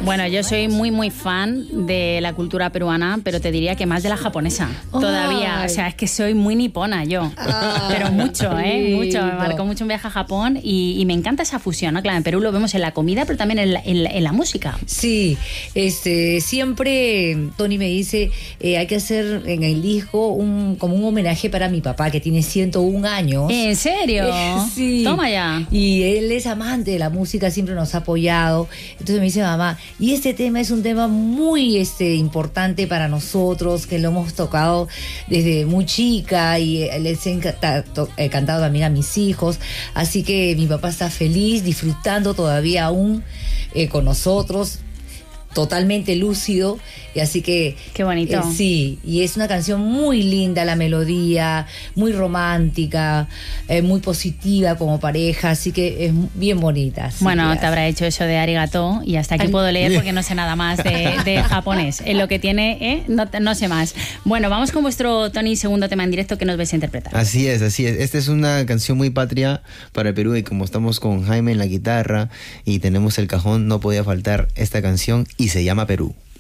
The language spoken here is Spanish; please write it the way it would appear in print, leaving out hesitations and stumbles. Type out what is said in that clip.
Bueno, yo soy muy, muy fan de la cultura peruana, pero te diría que más de la japonesa. Todavía, o sea, es que soy muy nipona yo. Pero mucho, mucho. Me marcó mucho un viaje a Japón y me encanta esa fusión, ¿no? Claro, en Perú lo vemos en la comida, pero también en la música. Sí, siempre Tony me dice, hay que hacer en el disco como un homenaje para mi papá, que tiene 101 años. ¿En serio? Sí. Toma ya. Y él es amante de la música, siempre nos ha apoyado. Entonces me dice, mamá, y este tema es un tema muy importante para nosotros, que lo hemos tocado desde muy chica y les he cantado también a mis hijos. Así que mi papá está feliz, disfrutando todavía aún con nosotros, totalmente lúcido, y así que qué bonito. Sí, y es una canción muy linda, la melodía, muy romántica, muy positiva como pareja, así que es bien bonita. Bueno, te habrá hecho eso de arigato y hasta aquí puedo leer porque no sé nada más de japonés. En lo que tiene, no sé más. Bueno, vamos con vuestro Tony segundo tema en directo que nos vais a interpretar. Así es. Esta es una canción muy patria para el Perú, y como estamos con Jaime en la guitarra y tenemos el cajón, no podía faltar esta canción y se llama Perú.